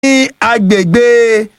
agbègbè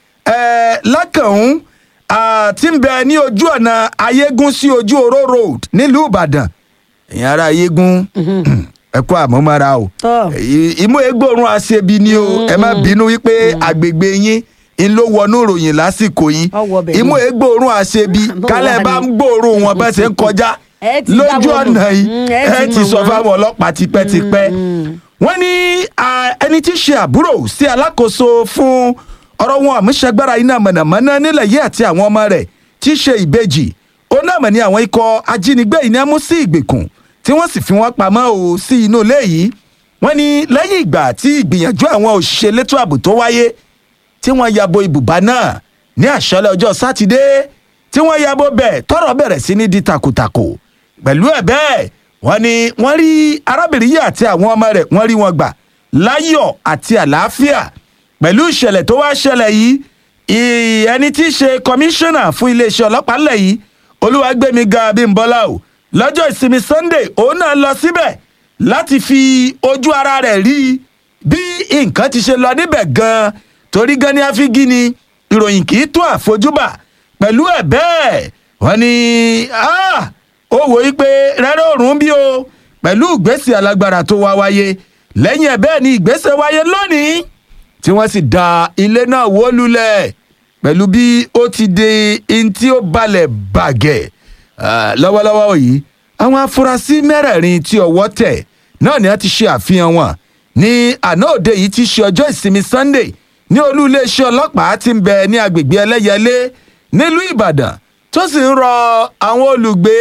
lákànún tí ń bẹ ní ojú ọ̀nà ayégún sí ojú oró road nílùú ìbàdàn ẹ̀yin ará ayégún ẹ kú àmọ́mára o ìmú egbòrun àṣebi ni o ẹ má bínú wípé agbègbè yín ń ló wọnú ìròyìn lásìkò yín ìmú egbòrun àṣebi kálẹ̀ bá ń gbòòrùn wọn bẹ́ẹ̀ ṣe ń kọjá lójú ọ̀nà yìí ẹ ti sọ fáwọn ọlọ́pàá tipẹ́tipẹ́ wọ́n ní ẹni tí í ṣe àbúrò sí alákòóso fún ọ̀rọ̀ wọn àmúṣagbára iná mọ̀nàmọ́ná nílẹ̀ yìí àti àwọn ọmọ rẹ̀ tí í ṣe ìbejì ó náà mọ̀ ní àwọn ikọ̀ ajínigbé yìí ní á mú sí ìgbèkùn tí wọ́n sì fi wọ́n pamọ́ o sí inú ilé yìí wọ́n ní lẹ́yìn ìgbà tí ìgbìyànjú àwọn òṣìṣẹ́ elétò ààbò tó wáyé tí wọ́n yabo ibùba náà ní àṣálẹ́ ọjọ́ sátidé tí wọ́n yabo bẹ̀ tọ́rọ̀ bẹ̀rẹ̀ sí ní di takòtàkò pẹ̀lú ẹ̀ bẹ́ẹ̀ wọ́n ní wọ́n rí arábìnrin yìí àti àwọn ọmọ rẹ̀ wọ́n rí wọn gbà láyọ̀ àti àlàáfíà pẹ̀lú ìṣẹ̀lẹ̀ tó wá ṣẹlẹ̀ yìí ẹni tí í ṣe kọmíṣánná fún iléeṣẹ́ ọlọ́pàá ńlẹ̀ yìí Olúwagbémiga Abímbọ́lá o lọ́jọ́ ìsinmi Sunday òun náà lọ síbẹ̀ láti fi ojú ara rẹ̀ rí bí nǹkan ti ṣe lọ níbẹ̀ gan-an torí gan ni àfígí ni ìròyìn kì í tó àfojúbà pẹ̀lú ẹ̀ bẹ́ẹ̀ wọ́n ní ó wò ó pé rẹ́rẹ́ òrùn bí o pẹ̀lú ìgbésẹ̀ alágbára tó wá wáyé lẹ́yìn ẹ̀ bẹ́ẹ̀ ni ìgbésẹ̀ wáyé lónìí tí wọ́n sì da ilé náà wó lulẹ̀ pẹ̀lú bí ó ti de in tí ó balẹ̀ bàgẹ́ lọ́wọ́lọ́wọ́ yìí àwọn afurasí mẹ́rẹ̀ẹ̀rin tí ọwọ́ tẹ̀ náà ni a ti ṣe àfihàn wọn ní àná òde yìí ti ṣe ọjọ́ ìsinmi Sunday ní olú iléeṣẹ́ ọlọ́pàá tí ń bẹ ní agbègbè Ẹlẹ́yẹlé nílùú Ìbàdàn tó sì ń rọ àwọn olùgbé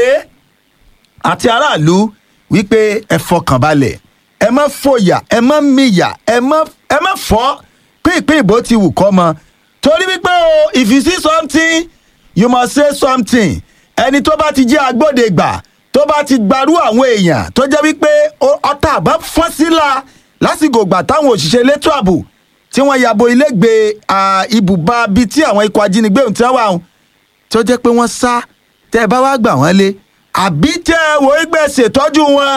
àti aráàlú wípé ẹ fọkàn balẹ̀ ẹ má fòyà ẹ má mìyà ẹ má fọ́ pínpín ìbò ti wù kọ́ mọ torí wípé o if you see something you must say something ẹni tó bá ti jẹ́ agbódegbà tó bá ti gbarú àwọn èèyàn tó jẹ́ wípé ọ̀tá àbá fọ́n síla lásìkò gbà táwọn òṣìṣẹ́ elétò ààbò tí wọ́n yabo ilégbèé ibùba bíi tí àwọn ikọ̀ ajínigbé ohun tí wọ́n wà hàn tó jẹ́ pé wọ́n sá tẹ́ ẹ bá wá gbà wọ́n lé àbí tẹ́ ẹ wò ó gbẹ̀ ṣètọ́jú wọn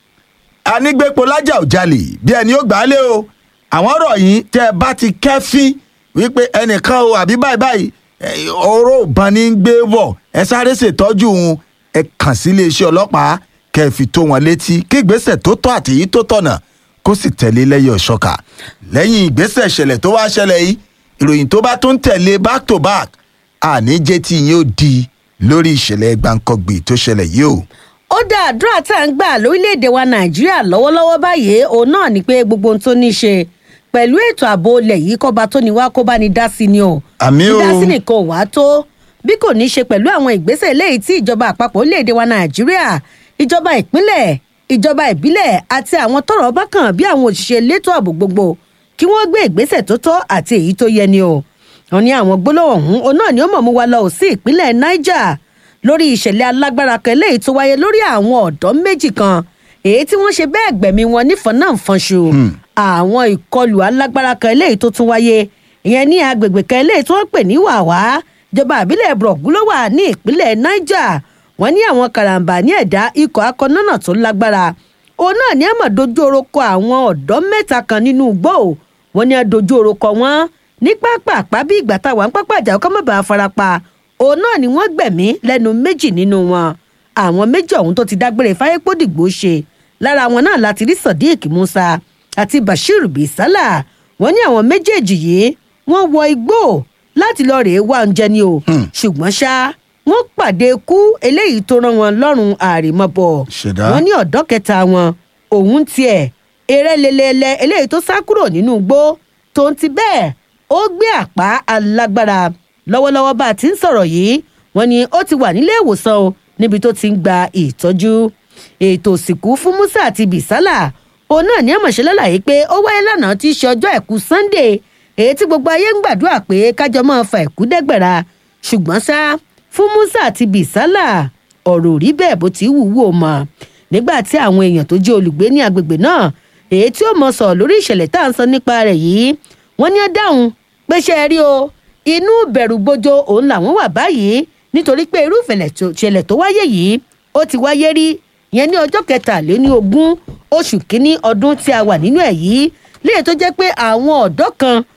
anígbépo lájà ò jalè bí ẹni ó gbà á lé o àwọn ọ̀rọ̀ yìí tẹ́ ẹ bá ti kẹ́fín wípé ẹnìkan o àbí báyìí báyìí ọ̀rọ̀ ìbọn ní gbé wọ̀ ẹ sáré ṣètọ́jú wọn ẹ kàn sí iléeṣẹ́ ọlọ́pàá kẹ́ ẹ fi tó wọn létí kí ìgbésẹ̀ tó tọ́ àti èyí tó tọ̀nà kó sì tẹ̀lé lẹ́yìn ọ̀ṣọ́kà lẹ́yìn ìgbésẹ̀ ìṣẹ̀lẹ̀ tó wá ṣẹlẹ̀ yìí ìròyìn tó bá tún tẹ̀lé back to back àníjẹ́ tí yín ó di lórí ìṣẹ̀lẹ̀ gbàǹkangbì tó ṣẹlẹ̀ yìí o. ó dá àdúrà tá à ń gbà lórílẹ̀‐èdè wa Nàìjíríà lọ́wọ́lọ́wọ́ báyìí òun náà ni pé gbogbo ohun tó ní í ṣe pẹ̀lú ètò ààbò ilẹ̀ yìí kọ́ba tó ní wá kó bá ní dá sí ni o. àmín o dídá sí nìkan ò wá tó bí kò ní í ṣe pẹ̀lú àwọn ìgbésẹ̀ eléyìí tí ìjọba àpapọ̀ orílẹ̀‐èdè wa Nàìjíríà ìjọba ìpínlẹ̀ ìjọba ìbílẹ̀ àti àwọn tọ́rọ̀ bá kàn bí àwọn òṣìṣẹ́ elétò ààbò gbogbo kí wọ́n gbé ìgbésẹ̀ tó tọ́ àti èyí tó yẹ ni o. wọ́n ní àwọn gbólóhùn ọ̀hún òun náà ni ó mọ̀ mú wa lọ sí ìpínlẹ̀ Niger lórí ìṣẹ̀lẹ̀ alágbára kan eléyìí tó wáyé lórí àwọn ọ̀dọ́ méjì kan èyí tí wọ́n ṣe bẹ́ẹ̀ gbẹ̀mí wọn nífọ̀nàfọ̀nṣu àwọn ìkọlù alágbára kan eléyìí tó tún wáyé ìyẹn ní agbègbè kan eléyìí tí wọ́n pè ní Wàwá ìjọba àbílẹ̀ Brọ̀gú ló wà ní ìpínlẹ̀ Niger wọ́n ní àwọn karambà ní ẹ̀dá ikọ̀ akọ́nọ́nà tó lágbára òun náà ní àmọ̀ dojú orúkọ àwọn ọ̀dọ́ mẹ́ta kan nínú igbó wọ́n ní dojú orúkọ wọn ní pápá bí ìgbà táwa ń pápá ìjà ọkọ̀ mọ̀bà farapa òun náà ni wọ́n gbẹ̀mí lẹ́nu méjì nínú wọn àwọn méjì ọ̀hún tó ti dágbére fáyépódìgbò ṣe lára wọn náà láti rí Sodiq Musa àti Bashir Bisala wọ́n ní àwọn méjèèjì yìí wọ́n wọ igbó láti lọ rèé wá oúnjẹ ni o ṣùgbọ́n ṣá wọ́n pàdé ikú eléyìí tó rán wọn lọ́rùn àrèmabọ̀ wọ́n ní ọ̀dọ́ kẹta wọn òun tiẹ̀ eré lelele eléyìí tó sá kúrò nínú igbó tó ń ti bẹ́ẹ̀ ó gbé àpá alágbára lọ́wọ́lọ́wọ́ bá a ti ń sọ̀rọ̀ yìí wọ́n ní ó ti wà nílé ìwòsàn o níbi tó ti ń gba ìtọ́jú ètò òsìnkú fún Musa àti Bisala òun náà ní àmọ̀ṣẹ́ lálàyé pé ó wáyé lánàá tí í ṣe ọjọ́ àìkú Sunday èyí tí gbogbo ayé ń gbàdúrà pé kájọ máa fa ẹ̀kú dẹ́gbẹ̀ra ṣùgbọ́n ṣá fún Musa àti Bisala ọ̀rọ̀ rí bẹ́ẹ̀ bó ti wúwo mọ́ nígbà tí àwọn èèyàn tó jẹ́ olùgbé ní agbègbè náà èyí tí ó mọ̀ sọ lórí ìṣẹ̀lẹ̀ tá à ń sọ nípa rẹ̀ yìí wọ́n ní ó dáhùn pé ṣe rí o inú bẹ̀rù bojo òun làwọn wà báyìí nítorí pé irú ìṣẹ̀lẹ̀ tó wáyé yìí ó ti wáyé rí yẹn ní ọjọ́ 23 oṣù kínní ọdún tí a wà nínú ẹ̀ yìí léè tó jẹ́ pé àwọn ọ̀dọ́ kan